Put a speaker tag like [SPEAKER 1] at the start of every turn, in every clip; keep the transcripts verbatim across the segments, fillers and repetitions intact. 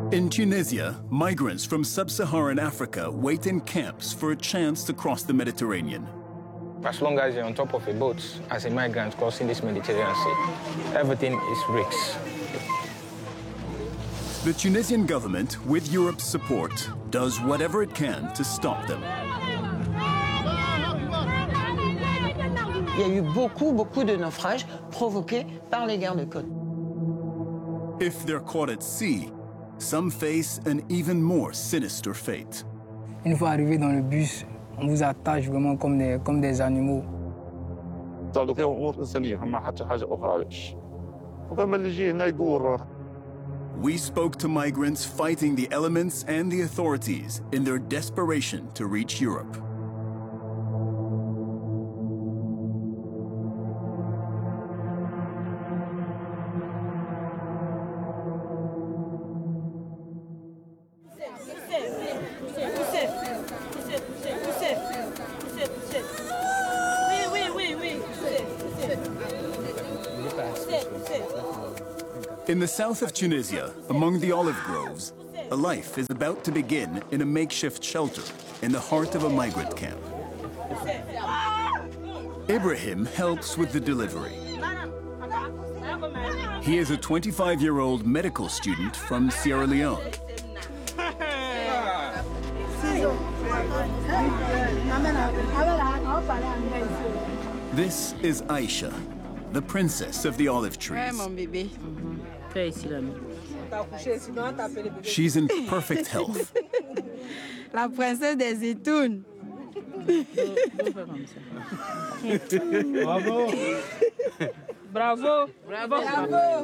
[SPEAKER 1] In Tunisia, migrants from sub-Saharan Africa wait in camps for a chance to cross the Mediterranean.
[SPEAKER 2] As long as you're on top of a boat as a migrant crossing this Mediterranean Sea, everything is risks.
[SPEAKER 1] The Tunisian government, with Europe's support, does whatever it can to stop them.
[SPEAKER 3] Il y a eu beaucoup, beaucoup de naufrages provoqués par les guerres de côte.
[SPEAKER 1] If they're caught at sea, some face an even more sinister fate.
[SPEAKER 4] Une fois arrivé dans le bus, on vous attache vraiment comme des, comme des animaux.
[SPEAKER 1] We spoke to migrants fighting the elements and the authorities in their desperation to reach Europe. In the south of Tunisia, among the olive groves, a life is about to begin in a makeshift shelter in the heart of a migrant camp. Ibrahim helps with the delivery. He is a twenty-five-year-old medical student from Sierra Leone. This is Aisha, the princess of the olive trees. She's in perfect health.
[SPEAKER 5] La princesse des zétounes.
[SPEAKER 2] Bravo!
[SPEAKER 5] Bravo! Bravo!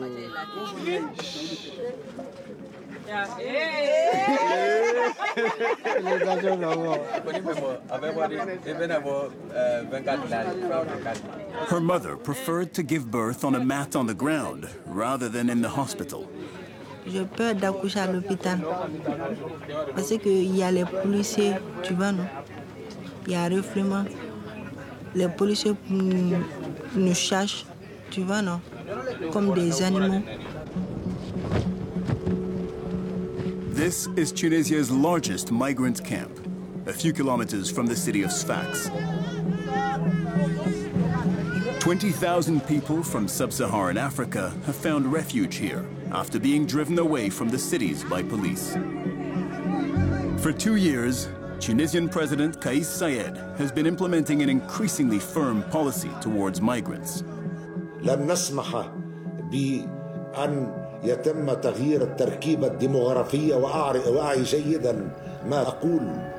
[SPEAKER 1] Her mother preferred to give birth on a mat on the ground rather than in the hospital.
[SPEAKER 5] J'ai peur d'accoucher à l'hôpital parce qu'il y a les policiers, tu vois, non? Il y a un refoulement. Les policiers nous cherchent, tu vois, non? Comme des animaux.
[SPEAKER 1] This is Tunisia's largest migrant camp, a few kilometers from the city of Sfax. twenty thousand people from sub-Saharan Africa have found refuge here after being driven away from the cities by police. For two years, Tunisian President Kais Saied has been implementing an increasingly firm policy towards migrants.
[SPEAKER 6] لن نسمح بأن يتم تغيير التركيبة الديموغرافية وأعي جيدا ما أقول.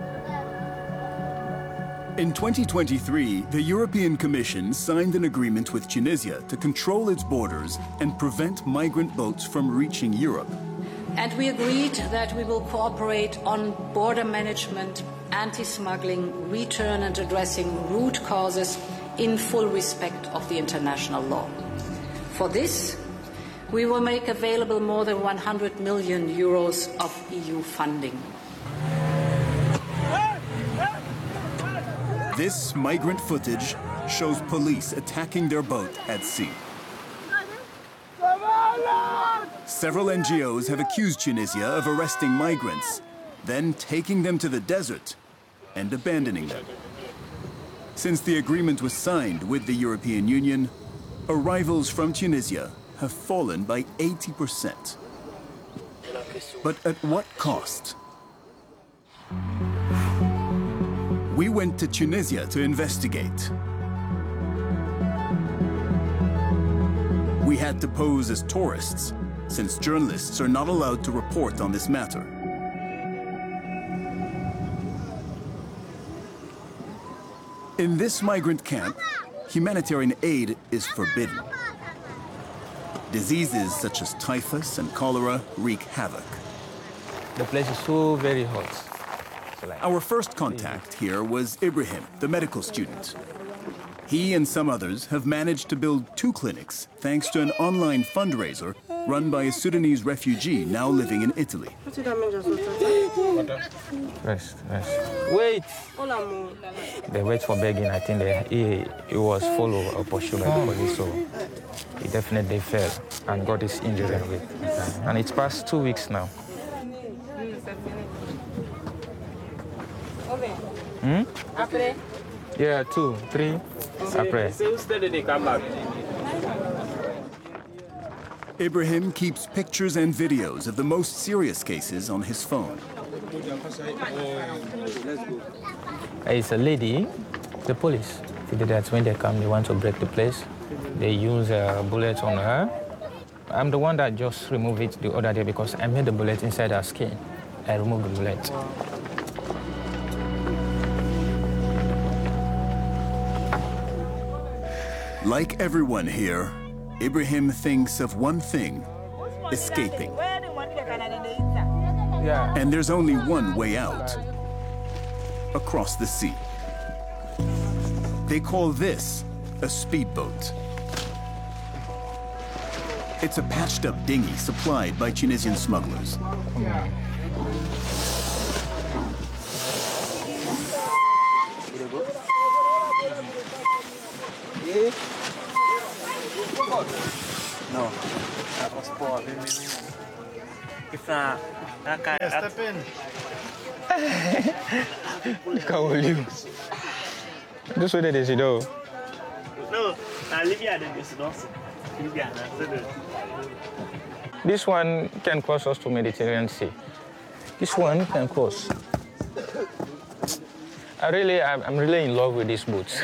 [SPEAKER 1] In twenty twenty-three, the European Commission signed an agreement with Tunisia to control its borders and prevent migrant boats from reaching Europe.
[SPEAKER 7] And we agreed that we will cooperate on border management, anti-smuggling, return and addressing root causes in full respect of the international law. For this, we will make available more than one hundred million euros of E U funding.
[SPEAKER 1] This migrant footage shows police attacking their boat at sea. Several N G Os have accused Tunisia of arresting migrants, then taking them to the desert and abandoning them. Since the agreement was signed with the European Union, arrivals from Tunisia have fallen by eighty percent. But at what cost? We went to Tunisia to investigate. We had to pose as tourists, since journalists are not allowed to report on this matter. In this migrant camp, humanitarian aid is forbidden. Diseases such as typhus and cholera wreak havoc.
[SPEAKER 2] The place is so very hot.
[SPEAKER 1] Our first contact here was Ibrahim, the medical student. He and some others have managed to build two clinics thanks to an online fundraiser run by a Sudanese refugee now living in Italy.
[SPEAKER 2] Rest, rest. Wait! They wait for begging. I think they, he, he was followed or pursued by the police, so he definitely fell and got his injury. And it's past two weeks now. Hmm? Yeah, two, three. Après.
[SPEAKER 1] Ibrahim keeps pictures and videos of the most serious cases on his phone.
[SPEAKER 2] It's a lady, the police. That's when they come, they want to break the place. They use a bullet on her. I'm the one that just removed it the other day because I made the bullet inside her skin. I removed the bullet.
[SPEAKER 1] Like everyone here, Ibrahim thinks of one thing: escaping.
[SPEAKER 2] Yeah.
[SPEAKER 1] And there's only one way out: across the sea. They call this a speedboat. It's a patched-up dinghy supplied by Tunisian smugglers.
[SPEAKER 8] No. Step in.
[SPEAKER 2] Look how old you. This way they did, though.
[SPEAKER 8] No, Libya did this also.
[SPEAKER 2] This one can cross us to Mediterranean Sea. This one can cross. I really, I'm really in love with these boats.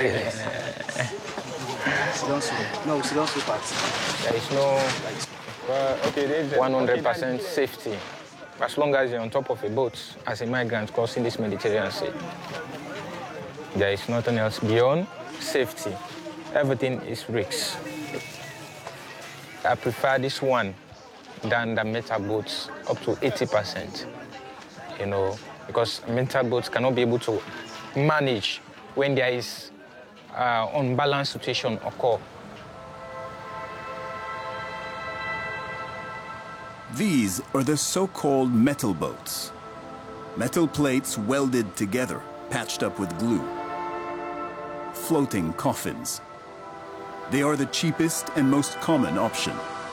[SPEAKER 8] No, she don't fast.
[SPEAKER 2] There is no uh, okay, one hundred percent safety as long as you're on top of a boat as a migrant crossing this Mediterranean Sea. There is nothing else beyond safety. Everything is risks. I prefer this one than the metal boats up to eighty percent, you know, because metal boats cannot be able to manage when there is uh, unbalanced situation occur.
[SPEAKER 1] These are the so-called metal boats. Metal plates welded together, patched up with glue. Floating coffins. They are the cheapest and most common option.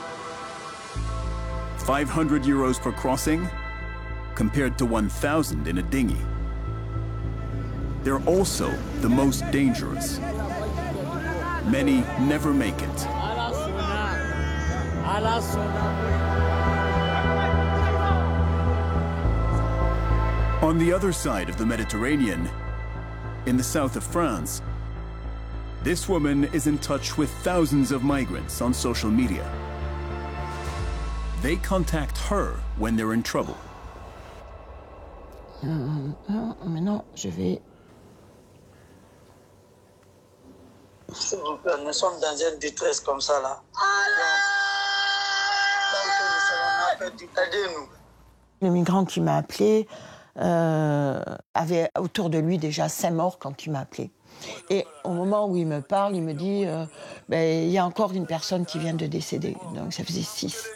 [SPEAKER 1] five hundred euros per crossing, compared to one thousand in a dinghy. They're also the most dangerous. Many never make it. On the other side of the Mediterranean, in the south of France, this woman is in touch with thousands of migrants on social media. They contact her when they're in trouble.
[SPEAKER 3] Euh, maintenant, je vais...
[SPEAKER 9] Nous sommes dans une détresse comme ça, là. Aidez-nous.
[SPEAKER 3] Le migrant qui m'a appelé euh, avait autour de lui déjà cinq morts quand il m'a appelé. Et au moment où il me parle, il me dit euh, ben, il y a encore une personne qui vient de décéder. Donc ça faisait six.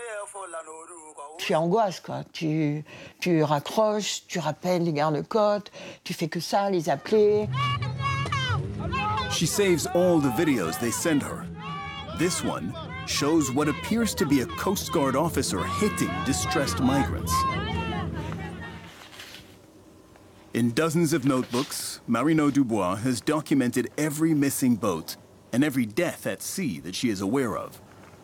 [SPEAKER 3] Tu angoisses, quoi. Tu, tu raccroches, tu rappelles les gardes-côtes, tu fais que ça, les appeler.
[SPEAKER 1] She saves all the videos they send her. This one shows what appears to be a Coast Guard officer hitting distressed migrants. In dozens of notebooks, Marino Dubois has documented every missing boat and every death at sea that she is aware of.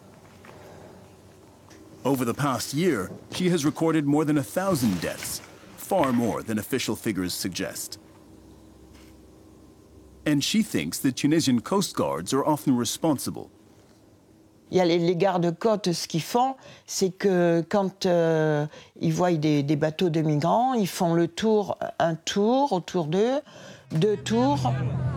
[SPEAKER 1] Over the past year, she has recorded more than a thousand deaths, far more than official figures suggest. And she thinks the Tunisian Coast Guards are often responsible.
[SPEAKER 3] Il y a les, les gardes-côtes, ce qu'ils font, c'est que quand euh, ils voient des, des bateaux de migrants, ils font le tour, un tour autour d'eux, deux tours.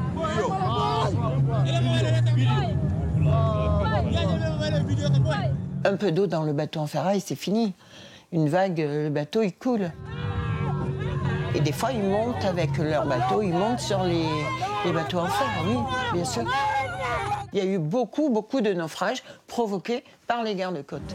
[SPEAKER 3] Un peu d'eau dans le bateau en ferraille, c'est fini. Une vague, le bateau, il coule. Et des fois, ils montent avec leur bateau, ils montent sur les, les bateaux en fer, oui, bien sûr. Il Il y a eu beaucoup, beaucoup de naufrages provoqués par les gardes-côtes.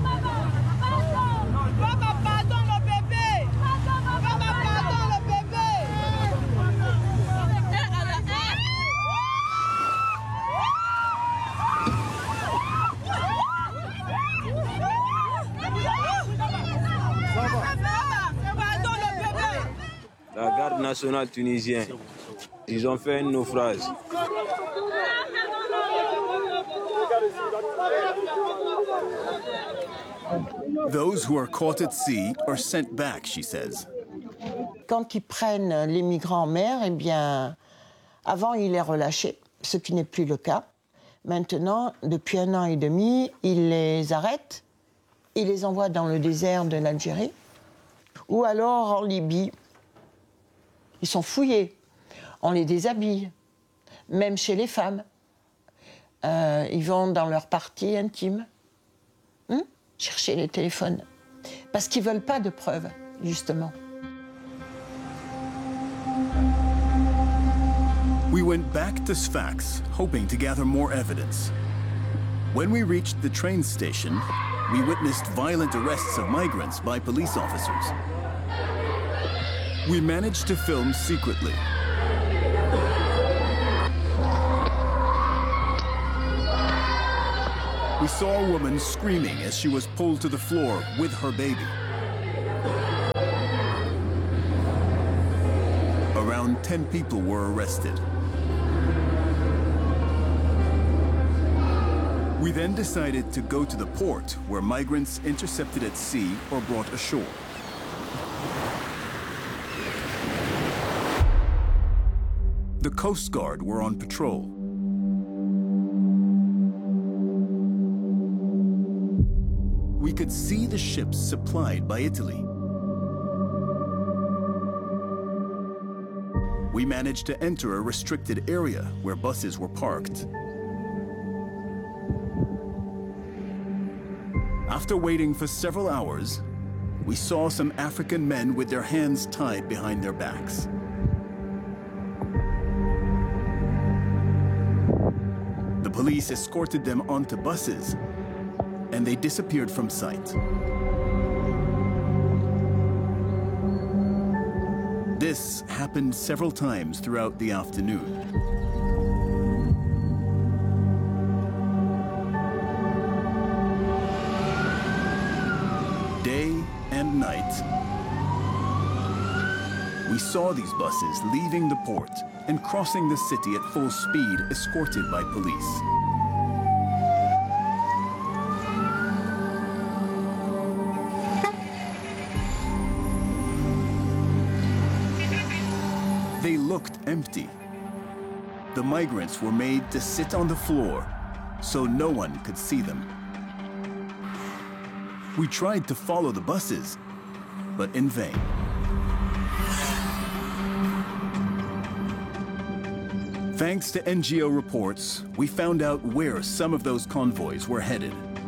[SPEAKER 10] La garde nationale tunisienne, ils ont fait un naufrage.
[SPEAKER 1] Those who are caught at sea are sent back, she says.
[SPEAKER 3] Quand ils prennent les migrants en mer, eh bien, avant, ils les relâchaient, ce qui n'est plus le cas. Maintenant, depuis un an et demi, ils les arrêtent, ils les envoient dans le désert de l'Algérie, ou alors en Libye. Ils sont fouillés, on les déshabille, même chez les femmes. Euh, ils vont dans leur partie intime, hein, chercher les téléphones, parce qu'ils ne veulent pas de preuves, justement.
[SPEAKER 1] We went back to Sfax, hoping to gather more evidence. When we reached the train station, we witnessed violent arrests of migrants by police officers. We managed to film secretly. We saw a woman screaming as she was pulled to the floor with her baby. Around ten people were arrested. We then decided to go to the port where migrants intercepted at sea or brought ashore. The Coast Guard were on patrol. We could see the ships supplied by Italy. We managed to enter a restricted area where buses were parked. After waiting for several hours, we saw some African men with their hands tied behind their backs. The police escorted them onto buses, and they disappeared from sight. This happened several times throughout the afternoon. Day and night, we saw these buses leaving the port and crossing the city at full speed, escorted by police. They looked empty. The migrants were made to sit on the floor so no one could see them. We tried to follow the buses, but in vain. Thanks to N G O reports, we found out where some of those convoys were headed.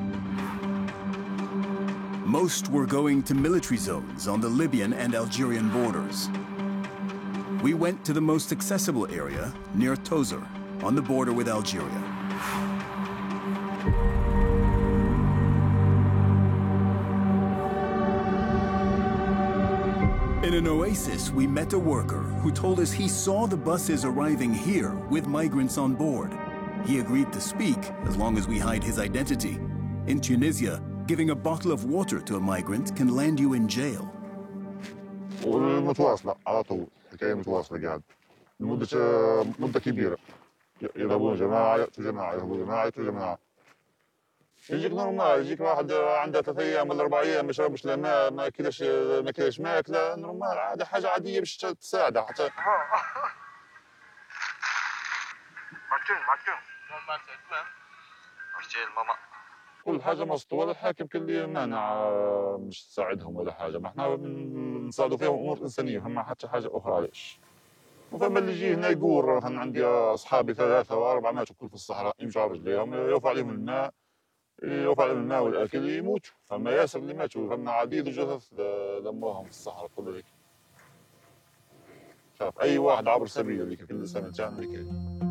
[SPEAKER 1] Most were going to military zones on the Libyan and Algerian borders. We went to the most accessible area near Tozeur, on the border with Algeria. In an oasis, we met a worker who told us he saw the buses arriving here with migrants on board. He agreed to speak as long as we hide his identity. In Tunisia, giving a bottle of water to a migrant can land you in jail.
[SPEAKER 11] متواصلة على طول، حكاية متواصلة قاعد لمدة مدة كبيرة. يذهبون جماعة يأتوا جماعة يذهبون جماعة يأتوا جماعة. يجيك نورمال، يجيك واحد عنده ثلاث أيام ولا أربع أيام ما يشربش لا ماء، ما ياكلش ما ياكلش ماكلة، نورمال عادي، حاجة عادية باش تساعده حتى. ماكتون ماكتون ماما. كل حاجة مسطولة، الحاكم كان لي مانع مش تساعدهم ولا حاجة، ما احنا نساعدوا فيهم أمور إنسانية، فما حتى حاجة أخرى ليش. وفما اللي يجي هنا يقول أنا عندي أصحابي ثلاثة وأربعة ماتوا كل في الصحراء، يمشوا على رجليهم يوفى عليهم الماء، يوفى عليهم الماء والأكل يموتوا، فما ياسر اللي ماتوا، فما عديد الجثث لموهم في الصحراء كله هيك. شاف أي واحد عبر سبيل هذيك كل سنة تعمل هيك.